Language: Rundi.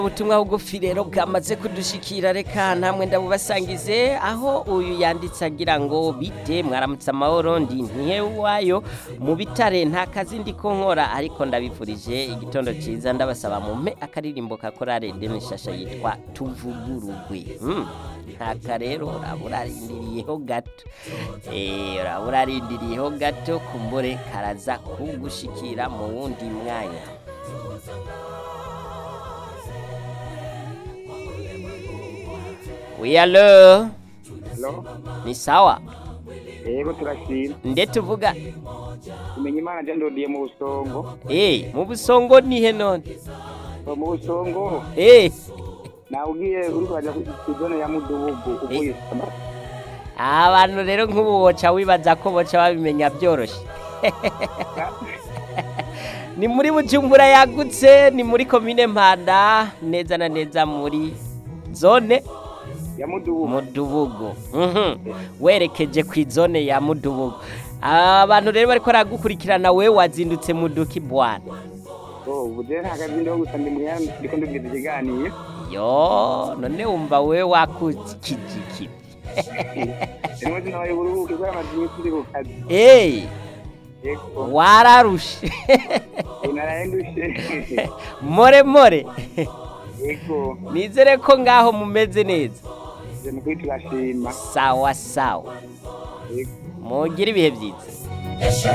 ubutumwa bugufi rero bwamaze kudushikira, reka namwe ndabubasangize aho uyu yanditse agira ngo bite mwaramutse amahoro, ndi ntihewayo mu bitare nta kazi ndiko nkora ariko ndabifurije igitondo ciza, ndabasaba mumpe akaririmbo ka korale Denishasha yitwa Tuvugurugwe. Ntaka rero uraburarindiriyeho gato, uraburarindiriyeho gato kumbure karaza kugushikira mu wundi mwanya. Hello. Hello. Ni sawa? Yego turashima. Nde tuvuga? Umenye Imana je ndodiye mu Busongo. Mu Busongo ni he none? Mu Busongo. Nawugiye uri kwaja ku zone ya Mudubugu uvuye. Abantu rero nk'ubu boca wibaza ko boca babimenya byoroshe. Ni muri Bujumbura yagutse, ni muri komine Mpanda, neza na neza muri zone ya Mudubugu. Werekeje ku zone ya Mudubugu. Abantu rero bariko ragukurikirana, we wazindutse Muduki bwana. Ubuje ntakazindo gusa ndi muri ndiko ndugize ikiganiro. Yo, none wumva we wakukijiki. Nimwe nawe buruhuke kwa amajini kuri bukazi. Wararushe. Narayendushe. More. Yego. Nizere ko ngaho mumeze neza. Je mukuri turashima. Sawa. Yego. Mugira ibihe byiza.